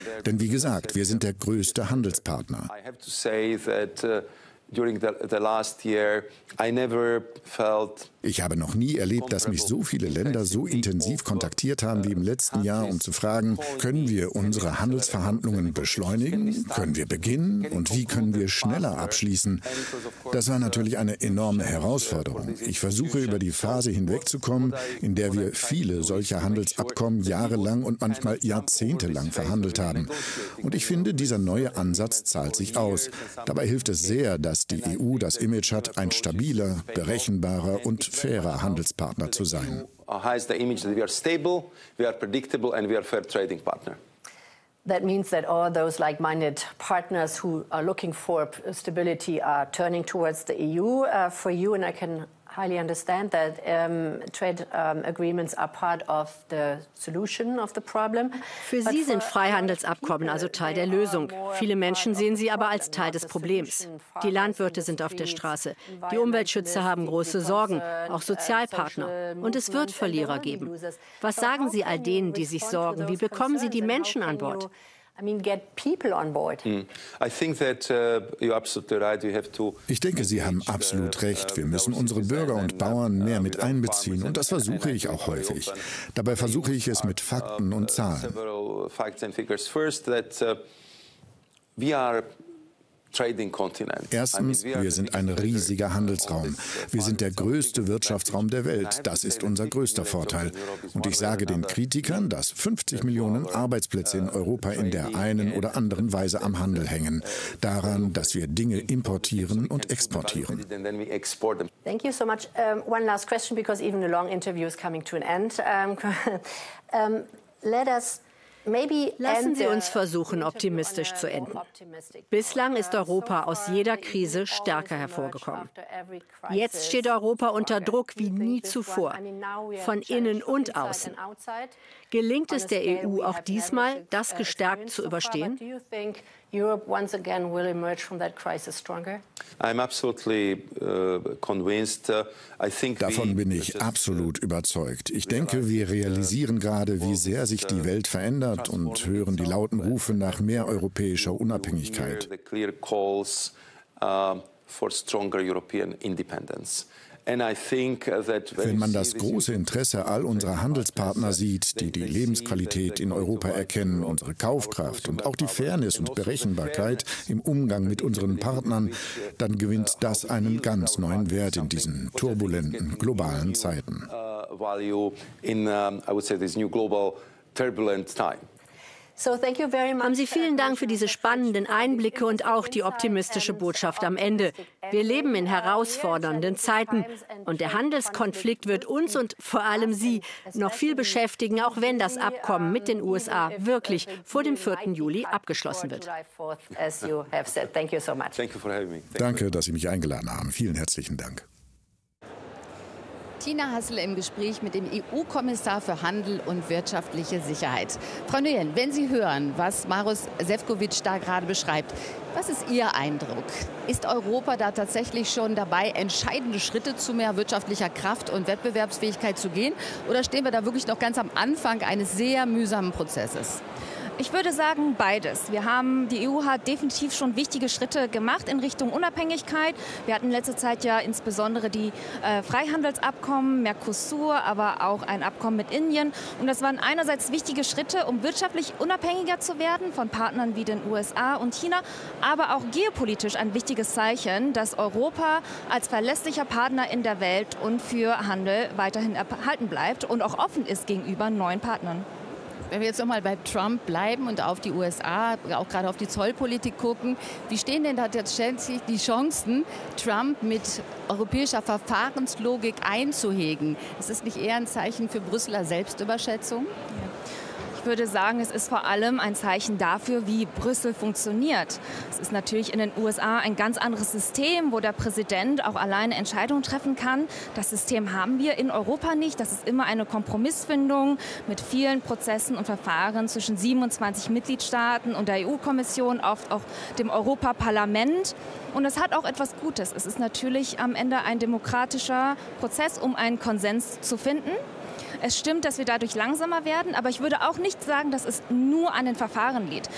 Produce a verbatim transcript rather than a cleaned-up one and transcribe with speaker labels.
Speaker 1: Denn wie gesagt, wir sind der größte Handelspartner. Ich habe noch nie erlebt, dass mich so viele Länder so intensiv kontaktiert haben wie im letzten Jahr, um zu fragen, können wir unsere Handelsverhandlungen beschleunigen, können wir beginnen und wie können wir schneller abschließen. Das war natürlich eine enorme Herausforderung. Ich versuche über die Phase hinwegzukommen, in der wir viele solcher Handelsabkommen jahrelang und manchmal jahrzehntelang verhandelt haben. Und ich finde, dieser neue Ansatz zahlt sich aus. Dabei hilft es sehr, dass die E U das Image hat, ein stabiler, berechenbarer und fairer Handelspartner zu sein.
Speaker 2: That means that all those like-minded partners who are looking for stability are turning towards the E U uh, for you, and I can highly understand that um, trade um, agreements are part of the solution of the problem.
Speaker 3: Für Sie sind Freihandelsabkommen also Teil der Lösung. Viele Menschen sehen sie aber als Teil des Problems. Die Landwirte sind auf der Straße. Die Umweltschützer haben große Sorgen, auch Sozialpartner. Und es wird Verlierer geben. Was sagen Sie all denen, die sich sorgen? Wie bekommen Sie die Menschen an Bord?
Speaker 1: Ich denke, Sie haben absolut recht. Wir müssen unsere Bürger und Bauern mehr mit einbeziehen. Und das versuche ich auch häufig. Dabei versuche ich es mit Fakten und Zahlen. Erstens, wir sind ein riesiger Handelsraum. Wir sind der größte Wirtschaftsraum der Welt. Das ist unser größter Vorteil. Und ich sage den Kritikern, dass fünfzig Millionen Arbeitsplätze in Europa in der einen oder anderen Weise am Handel hängen. Daran, dass wir Dinge importieren und exportieren.
Speaker 2: Thank you so much. Um, one last question, because even a long interview is coming to an end. Um, um, let us
Speaker 3: Lassen Sie uns versuchen, optimistisch zu enden. Bislang ist Europa aus jeder Krise stärker hervorgekommen. Jetzt steht Europa unter Druck wie nie zuvor, von innen und außen. Gelingt es der E U auch diesmal, das gestärkt zu überstehen?
Speaker 2: Europe once again will emerge from that crisis stronger?
Speaker 1: I'm absolutely uh, convinced. Uh, I think Davon bin ich absolut überzeugt. Ich denke, wir realisieren gerade, wie sehr sich die Welt verändert und hören die lauten Rufe nach mehr europäischer Unabhängigkeit. Wenn man das große Interesse all unserer Handelspartner sieht, die die Lebensqualität in Europa erkennen, unsere Kaufkraft und auch die Fairness und Berechenbarkeit im Umgang mit unseren Partnern, dann gewinnt das einen ganz neuen Wert in diesen turbulenten globalen Zeiten.
Speaker 3: Haben Sie vielen Dank für diese spannenden Einblicke und auch die optimistische Botschaft am Ende. Wir leben in herausfordernden Zeiten und der Handelskonflikt wird uns und vor allem Sie noch viel beschäftigen, auch wenn das Abkommen mit den U S A wirklich vor dem vierten Juli abgeschlossen wird.
Speaker 1: Danke, dass Sie mich eingeladen haben. Vielen herzlichen Dank.
Speaker 4: Tina Hassel im Gespräch mit dem E U-Kommissar für Handel und wirtschaftliche Sicherheit. Frau Nguyen, wenn Sie hören, was Maroš Šefčovič da gerade beschreibt, was ist Ihr Eindruck? Ist Europa da tatsächlich schon dabei, entscheidende Schritte zu mehr wirtschaftlicher Kraft und Wettbewerbsfähigkeit zu gehen? Oder stehen wir da wirklich noch ganz am Anfang eines sehr mühsamen Prozesses?
Speaker 5: Ich würde sagen beides. Wir haben, die E U hat definitiv schon wichtige Schritte gemacht in Richtung Unabhängigkeit. Wir hatten in letzter Zeit ja insbesondere die äh, Freihandelsabkommen, Mercosur, aber auch ein Abkommen mit Indien. Und das waren einerseits wichtige Schritte, um wirtschaftlich unabhängiger zu werden von Partnern wie den U S A und China, aber auch geopolitisch ein wichtiges Zeichen, dass Europa als verlässlicher Partner in der Welt und für Handel weiterhin erhalten bleibt und auch offen ist gegenüber neuen Partnern.
Speaker 4: Wenn wir jetzt noch mal bei Trump bleiben und auf die U S A, auch gerade auf die Zollpolitik gucken, wie stehen denn da tatsächlich die Chancen, Trump mit europäischer Verfahrenslogik einzuhegen? Ist das nicht eher ein Zeichen für Brüsseler Selbstüberschätzung?
Speaker 5: Ja. Ich würde sagen, es ist vor allem ein Zeichen dafür, wie Brüssel funktioniert. Es ist natürlich in den U S A ein ganz anderes System, wo der Präsident auch alleine Entscheidungen treffen kann. Das System haben wir in Europa nicht. Das ist immer eine Kompromissfindung mit vielen Prozessen und Verfahren zwischen siebenundzwanzig Mitgliedstaaten und der E U-Kommission, oft auch dem Europaparlament. Und es hat auch etwas Gutes. Es ist natürlich am Ende ein demokratischer Prozess, um einen Konsens zu finden. Es stimmt, dass wir dadurch langsamer werden, aber ich würde auch nicht sagen, dass es nur an den Verfahren liegt.